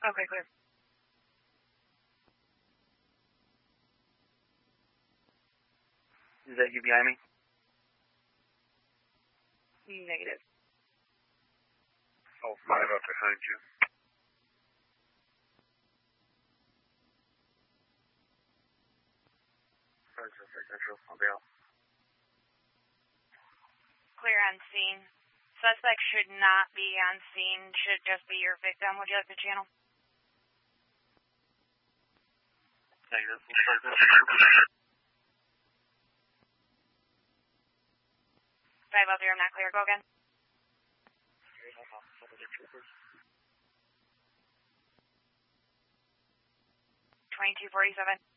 Okay, clear. Is that you behind me? Negative. All 5 up behind you. I'll be out. Clear on scene. Suspect should not be on scene. Should just be your victim. Would you like the channel? Negative. 5 up here, I'm not clear. Go again. 2247.